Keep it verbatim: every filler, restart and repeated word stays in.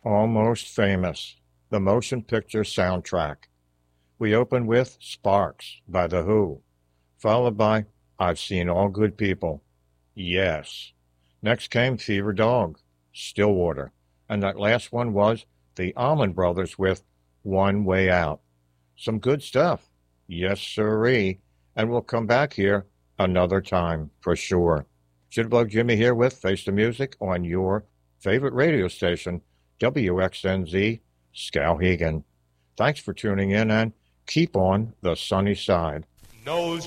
Almost Famous, the motion picture soundtrack. We open with Sparks by The Who, followed by I've Seen All Good People. Yes. Next came Fever Dog, Stillwater, and that last one was the Allman Brothers with One Way Out. Some good stuff. Yes, sirree. And we'll come back here another time for sure. Jitterbug Jimmy here with Face the Music on your favorite radio station, W X N Z Skowhegan. Thanks for tuning in and keep on the sunny side. No